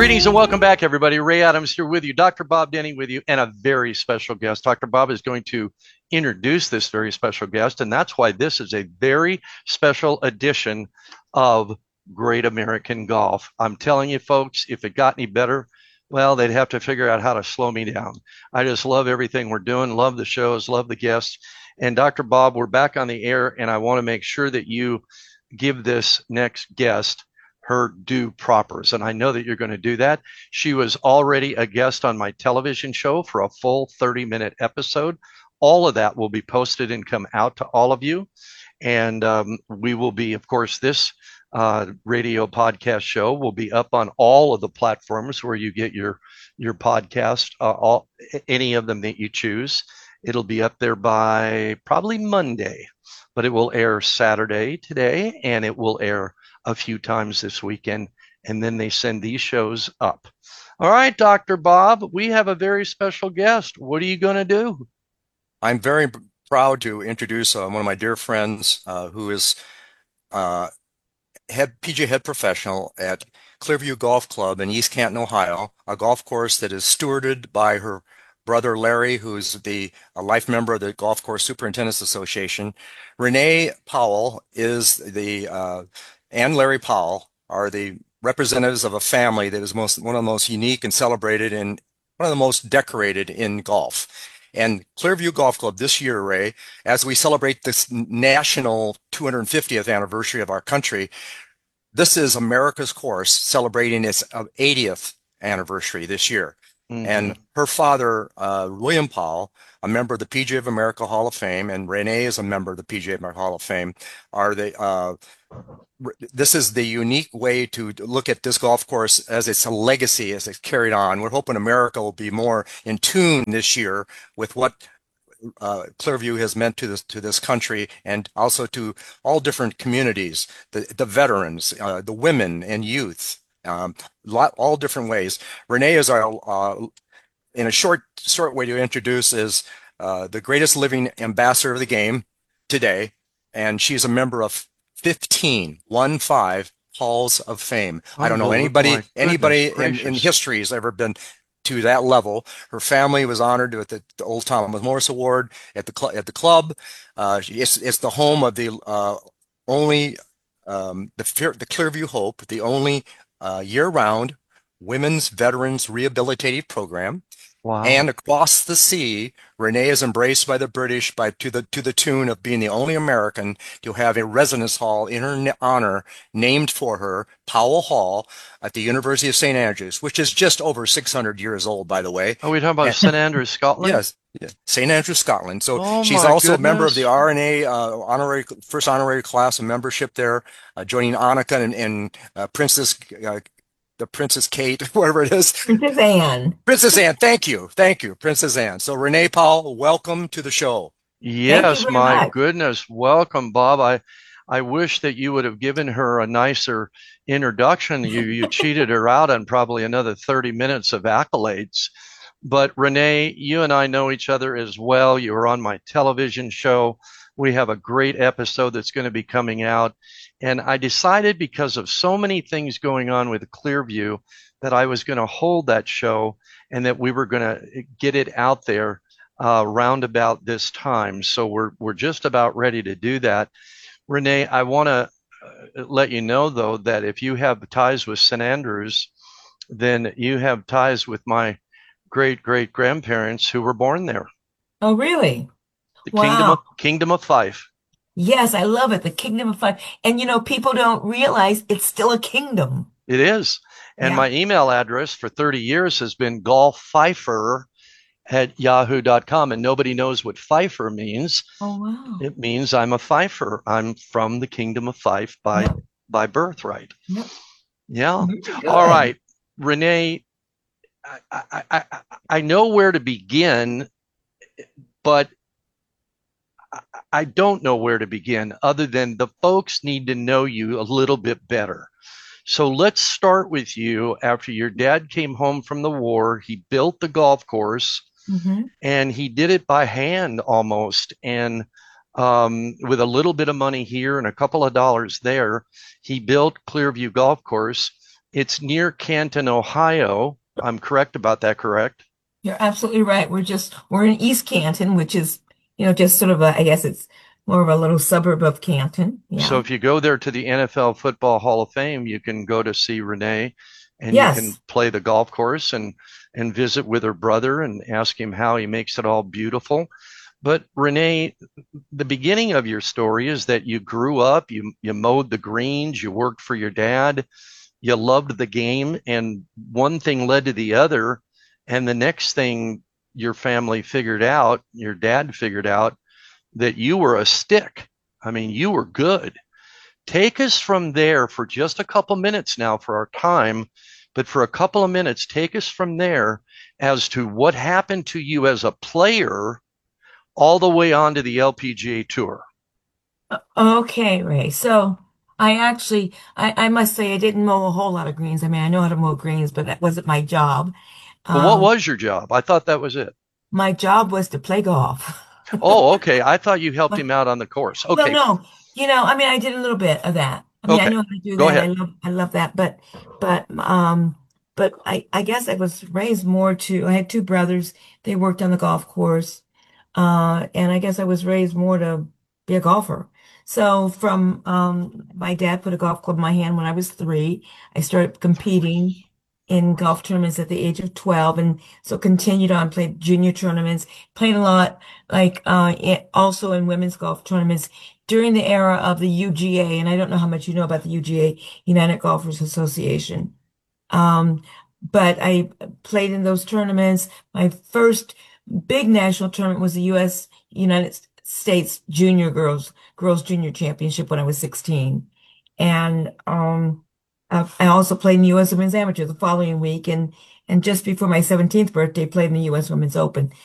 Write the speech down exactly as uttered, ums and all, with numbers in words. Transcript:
Greetings and welcome back, everybody. Ray Adams here with you, Doctor Bob Denny with you, and a very special guest. Doctor Bob is going to introduce this very special guest, and that's why this is a very special edition of Great American Golf. I'm telling you, folks, if it got any better, well, they'd have to figure out how to slow me down. I just love everything we're doing, love the shows, love the guests. And Doctor Bob, we're back on the air, and I want to make sure that you give this next guest her due propers. And I know that you're going to do that. She was already a guest on my television show for a full thirty minute episode. All of that will be posted and come out to all of you. And um, we will be, of course, this uh, radio podcast show will be up on all of the platforms where you get your, your podcast, uh, all, any of them that you choose. It'll be up there by probably Monday, but it will air Saturday today, and it will air a few times this weekend, and then they send these shows up. All right, Doctor Bob, we have a very special guest. What are you going to do? I'm very proud to introduce uh, one of my dear friends uh, who is uh, head P G A head professional at Clearview Golf Club in East Canton, Ohio, a golf course that is stewarded by her brother Larry, who's the a life member of the Golf Course Superintendents Association. Renee Powell is the uh, and Larry Powell are the representatives of a family that is most one of the most unique and celebrated and one of the most decorated in golf. And Clearview Golf Club this year, Ray, as we celebrate this national two hundred fiftieth anniversary of our country, this is America's course celebrating its eightieth anniversary this year. Mm-hmm. And her father, uh, William Powell, a member of the P G A of America Hall of Fame, and Renee is a member of the P G A of America Hall of Fame, are the uh, this is the unique way to look at this golf course as it's a legacy, as it's carried on. We're hoping America will be more in tune this year with what uh, Clearview has meant to this to this country, and also to all different communities, the the veterans, uh, the women and youth. Um, lot, all different ways. Renee is our, uh, in a short, short way to introduce, is uh, the greatest living ambassador of the game today, and she's a member of fifteen, one five halls of fame. Oh, I don't know anybody, anybody in, in history has ever been to that level. Her family was honored with the, the Old Thomas Morris Award at the at the club. Uh, it's it's the home of the uh, only um, the the Clearview Hope, the only Uh, year-round women's veterans rehabilitative program. Wow. And across the sea, Renee is embraced by the British by to the to the tune of being the only American to have a residence hall in her honor named for her, Powell Hall, at the University of Saint Andrews, which is just over six hundred years old, by the way. Are we talking about Saint Andrews, Scotland? Yes, yes. Saint Andrews, Scotland. So oh, she's also goodness. a member of the R N A uh, honorary first honorary class of membership there, uh, joining Annika and, and uh, Princess. Uh, the Princess Kate, whatever it is. Princess Anne. Princess Anne, thank you. Thank you, Princess Anne. So Renee Powell, welcome to the show. Yes, my much. goodness. Welcome, Bob. I I wish that you would have given her a nicer introduction. You you cheated her out on probably another thirty minutes of accolades. But Renee, you and I know each other as well. You were on my television show. We have a great episode that's going to be coming out. And I decided, because of so many things going on with Clearview, that I was going to hold that show and that we were going to get it out there uh, round about this time. So we're we're just about ready to do that. Renee, I want to let you know, though, that if you have ties with Saint Andrews, then you have ties with my great-great-grandparents who were born there. Oh, really? The wow. Kingdom of, Kingdom of Fife. Yes, I love it. The Kingdom of Fife. And, you know, people don't realize it's still a kingdom. It is. And yeah. my email address for thirty years has been golfpfeiffer at yahoo dot com. And nobody knows what Pfeiffer means. Oh, wow. It means I'm a Pfeiffer. I'm from the Kingdom of Fife by, yep. by birthright. Yep. Yeah. All right. Renee, I, I, I, I know where to begin, but I don't know where to begin other than the folks need to know you a little bit better. So let's start with you. After your dad came home from the war, he built the golf course, mm-hmm. and he did it by hand almost. And um, with a little bit of money here and a couple of dollars there, he built Clearview Golf Course. It's near Canton, Ohio. I'm correct about that, correct? You're absolutely right. We're just we're in East Canton, which is, you know, just sort of a, I guess it's more of a little suburb of Canton. So Yeah. if you go there to the N F L Football Hall of Fame, you can go to see Renee and you can Yes. play the golf course and and visit with her brother and ask him how he makes it all beautiful. But Renee, the beginning of your story is that you grew up, you you mowed the greens, you worked for your dad, you loved the game, and one thing led to the other, and the next thing your family figured out, your dad figured out that you were a stick. I mean, you were good. Take us from there for just a couple minutes now for our time, but for a couple of minutes, take us from there as to what happened to you as a player all the way on to the L P G A Tour. Okay, Ray. So I actually, I, I must say, I didn't mow a whole lot of greens. I mean, I know how to mow greens, but that wasn't my job. Well, what Um, was your job? I thought that was it. my job was to play golf. Oh, okay. I thought you helped Well, him out on the course. well, Okay. no, you know, I mean, I did a little bit of that. I mean, I Okay. know how to do Go that. I ahead. love, I love that. But, but, um, but I, I guess I was raised more to, I had two brothers. They worked on the golf course. Uh, and I guess I was raised more to be a golfer. So from, um, my dad put a golf club in my hand when I was three. I started competing in golf tournaments at the age of twelve. And so continued on, played junior tournaments, played a lot, like, uh, it, also in women's golf tournaments during the era of the U G A. And I don't know how much you know about the U G A, United Golfers Association. Um, but I played in those tournaments. My first big national tournament was the U S United States Junior Girls Girls Junior Championship when I was sixteen. And um I I also played in the U S Women's Amateur the following week and and just before my seventeenth birthday played in the U S Women's Open.